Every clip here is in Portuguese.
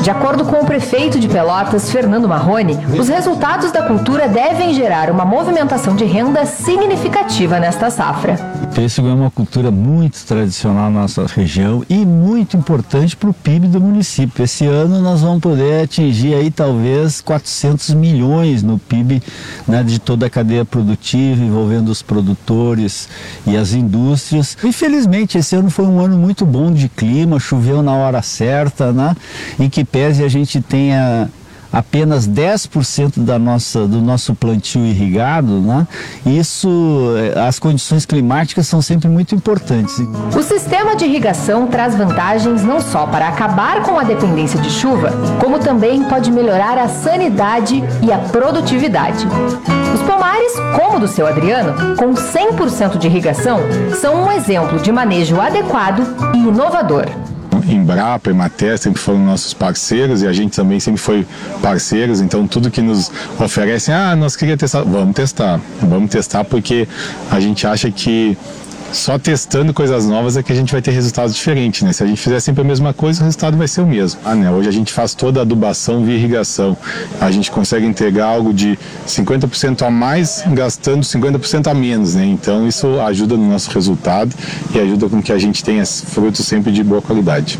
De acordo com o prefeito de Pelotas, Fernando Marrone, os resultados da cultura devem gerar uma movimentação de renda significativa nesta safra. O pêssego é uma cultura muito tradicional na nossa região e muito importante para o PIB do município. Esse ano nós vamos poder atingir aí talvez 400 milhões no PIB, né, de toda a cadeia produtiva, envolvendo os produtores e as indústrias. Infelizmente, esse ano foi um ano muito bom de clima, choveu na hora certa, né? Em que pese a gente tenha apenas 10% do nosso plantio irrigado, né? As condições climáticas são sempre muito importantes. O sistema de irrigação traz vantagens não só para acabar com a dependência de chuva, como também pode melhorar a sanidade e a produtividade. Os pomares, como o do seu Adriano, com 100% de irrigação, são um exemplo de manejo adequado e inovador. Embrapa, Emater sempre foram nossos parceiros e a gente também sempre foi parceiros, então tudo que nos oferecem, nós queríamos testar, vamos testar porque a gente acha que só testando coisas novas é que a gente vai ter resultados diferentes, né? Se a gente fizer sempre a mesma coisa, o resultado vai ser o mesmo. Hoje a gente faz toda a adubação via irrigação. A gente consegue entregar algo de 50% a mais, gastando 50% a menos, né? Então isso ajuda no nosso resultado e ajuda com que a gente tenha frutos sempre de boa qualidade.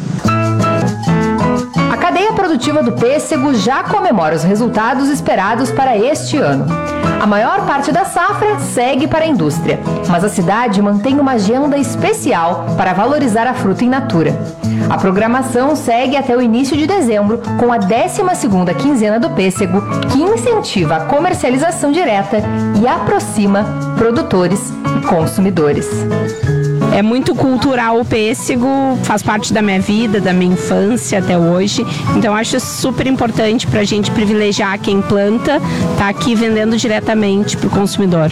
A cadeia produtiva do pêssego já comemora os resultados esperados para este ano. A maior parte da safra segue para a indústria, mas a cidade mantém uma agenda especial para valorizar a fruta in natura. A programação segue até o início de dezembro, com a 12ª quinzena do pêssego, que incentiva a comercialização direta e aproxima produtores e consumidores. É muito cultural o pêssego, faz parte da minha vida, da minha infância até hoje. Então acho super importante para a gente privilegiar quem planta, tá aqui vendendo diretamente para o consumidor.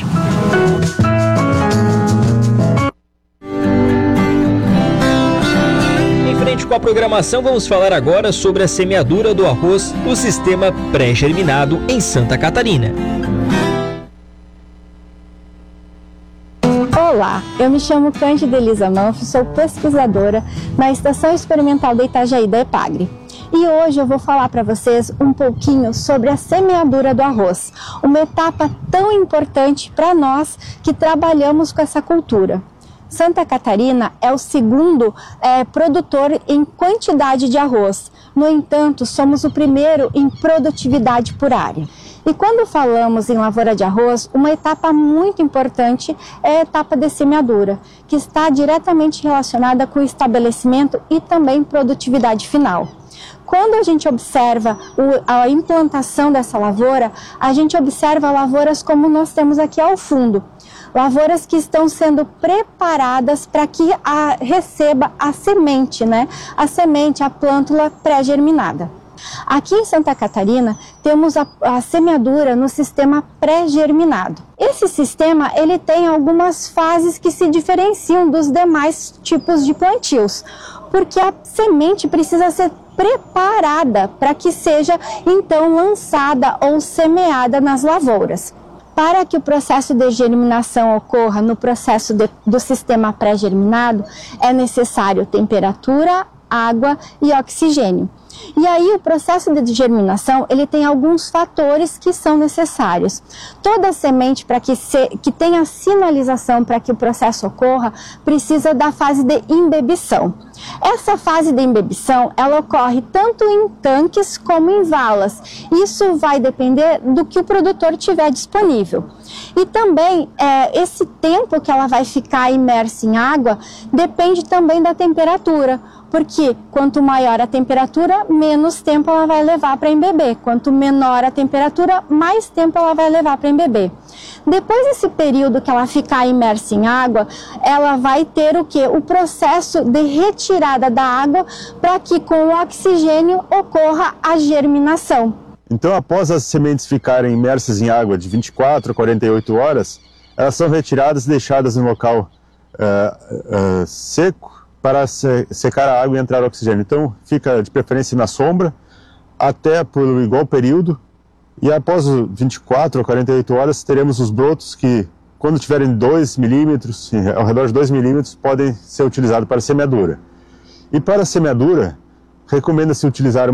Em frente com a programação, vamos falar agora sobre a semeadura do arroz no sistema pré-germinado em Santa Catarina. Olá, eu me chamo Cândida Elisa Manfro, sou pesquisadora na Estação Experimental de Itajaí da EPAGRE. E hoje eu vou falar para vocês um pouquinho sobre a semeadura do arroz, uma etapa tão importante para nós que trabalhamos com essa cultura. Santa Catarina é o segundo produtor em quantidade de arroz. No entanto, somos o primeiro em produtividade por área. E quando falamos em lavoura de arroz, uma etapa muito importante é a etapa de semeadura, que está diretamente relacionada com o estabelecimento e também produtividade final. Quando a gente observa a implantação dessa lavoura, a gente observa lavouras como nós temos aqui ao fundo. Lavouras que estão sendo preparadas para que receba a semente, né? A semente, a plântula pré-germinada. Aqui em Santa Catarina temos a semeadura no sistema pré-germinado. Esse sistema ele tem algumas fases que se diferenciam dos demais tipos de plantios, porque a semente precisa ser preparada para que seja então lançada ou semeada nas lavouras. Para que o processo de germinação ocorra no processo do sistema pré-germinado, é necessário temperatura, água e oxigênio. E aí o processo de germinação ele tem alguns fatores que são necessários. Toda semente para que tenha sinalização para que o processo ocorra precisa da fase de imbebição. Essa fase de imbebição ela ocorre tanto em tanques como em valas. Isso vai depender do que o produtor tiver disponível. E também esse tempo que ela vai ficar imersa em água depende também da temperatura. Porque quanto maior a temperatura, menos tempo ela vai levar para embeber. Quanto menor a temperatura, mais tempo ela vai levar para embeber. Depois desse período que ela ficar imersa em água, ela vai ter o quê? O processo de retirada da água para que com o oxigênio ocorra a germinação. Então, após as sementes ficarem imersas em água de 24 a 48 horas, elas são retiradas e deixadas em local seco, para secar a água e entrar o oxigênio. Então, fica de preferência na sombra, até por igual período, e após 24 a 48 horas, teremos os brotos que, quando tiverem 2 milímetros, ao redor de 2 milímetros, podem ser utilizados para semeadura. E para a semeadura, recomenda-se utilizar